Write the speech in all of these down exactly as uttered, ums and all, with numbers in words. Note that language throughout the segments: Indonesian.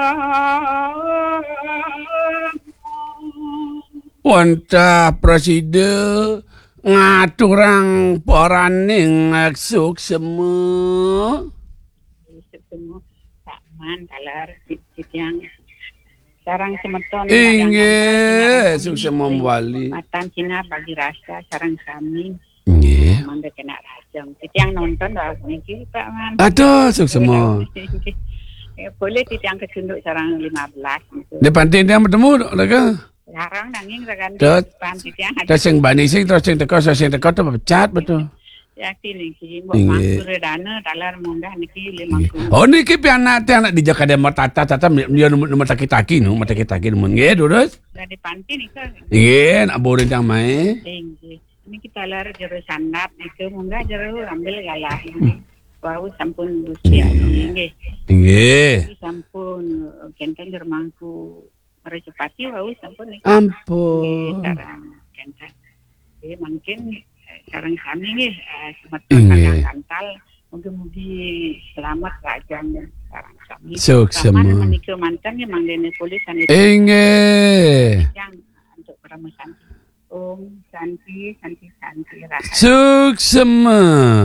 Wanta presiden ngaturang poraning aksuk semua. Semua tak man kalar yang sarang semeton. Inge, sukses membali. Matan Cina bagi rasa sarang kami. Inge. Manda kena rajang. Yang nonton dah niki Pak Man. Aduh, sukses semua. Boleh yang kesunduk sarang lima belas. Depan dia bertemu dah ke? Larang nanging regan panti tiang. Terus yang bani sing terus yang teko terus yang teko tu pecat betul. Ya kini kini buat mangkur dana dalar mundah niki lima puluh. Oh niki piana tiang nak dijaka dia tata tata dia nomor taki taki nu mata kita taki nu nge terus. Dari panti ni kan. Nge nak borin tiang mai. Ini kita lar jero sandat niki mundah jero ambil galah ini. Wau sampun usia nge. Nge. Sampun kenten jermangku. Mercepati wau sampun nih. Ampun. Sarang kenten. Jadi mungkin sarang kami nih semeton kadang kantal mugi-mugi selamat rajang sarang kami. Sukses semua. Menikah mantan ya manggilnya polis saniti. Inge. Yang untuk pramu santi. Om santi santi santi rahat. Sukses semua.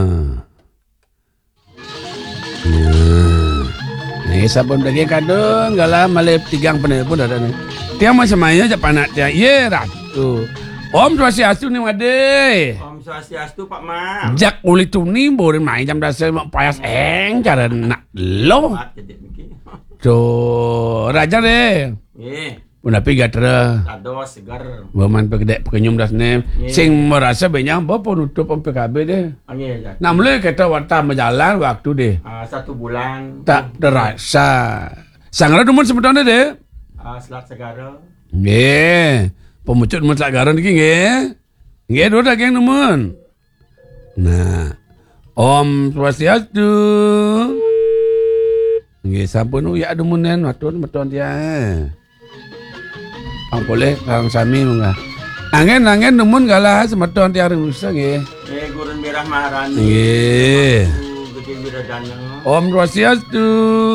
Ni sabun daging kadung galah malep tigang pene pun ada ni. Tiang macam mana je panak tiang. Ye ratu. Om Swastiastu ni made. Om Swastiastu Pak Mam. Jak uli tu ni boleh main jam dasar payas eng cara nak lo. Tu raja deh. Ye. Pun tapi gatra. Ado segar. Baman pegedek pekenyum das nem. Sing merasa banyak apa pun nutup P K B deh. Nggih, ya. Nah mulai kita warta menjalan waktu deh. Uh, satu bulan. Tak terasa. Sangat demen sebetulnya deh. Uh, Selat Segara. Nggih. Pemucut mun Selat Garon iki nggih. Nggih do daging demen. Nah. Om Swastiastu. Nggih sampun uyak demunen watun beton dia. Ang boleh kang sami munga. Angin angin demun galah semeton tiar rusa nggih. Nggih Gurun Mirah Maharani. Nggih. Gede Wiradana. Om Swastiastu.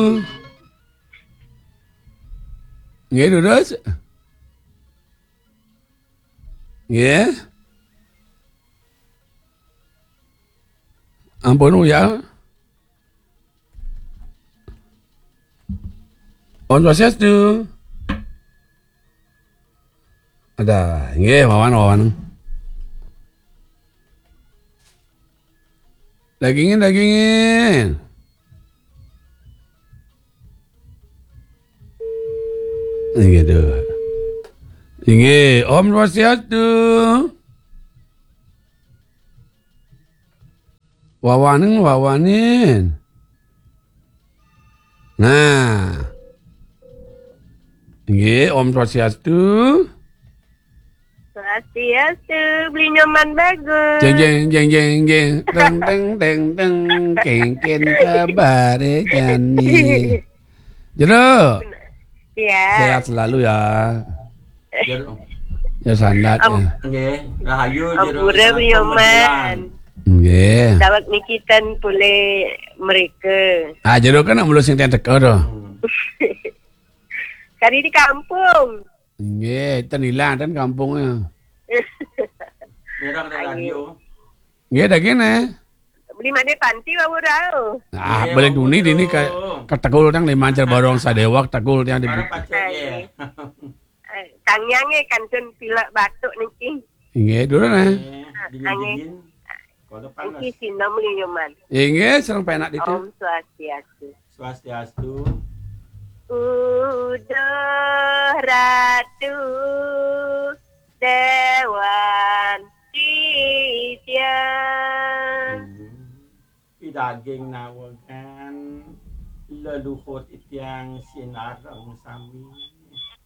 Nggih terus. Nggih. Ampun ya. Om Swastiastu. Ada, nggih wawan wawan. Dagingin dagingin. Nggih tuh. Nggih, Om Swastiastu. Wawanin wawanin. Nah. Nggih, Om Swastiastu. Swastiastu, beli nyoman bagus. Jeng jeng jeng jeng jeng teng teng teng teng kengken kabar jani. Jero. Ya. Sehat selalu ya. Jero. Ya sandat ya. Nggih, rahayu jero. Ampura beli nyoman. Nggih. Dawak nikitan pule mereka. Ah jero kan mulu sing teko do. Kari di kampung. Nggih, ten ilang ten kampungnya. Merah ada radio. Nggih daging eh. Beli mana panti bawa tahu. Ah, balik duni dini ka kategul tang lima cer borong sadewak tegul yang di. Kang Yange kan sen pilak batuk niki. Nggih, dulu nah. Dingin-dingin. Kalau panas. Niki sinam beli nyoman. Nggih, serang penak ditu. Om Swastiastu. Swastiastu. Udah ratu dewan titian. Hmm. Daging nawakan leluhur itiang sinar ang sami.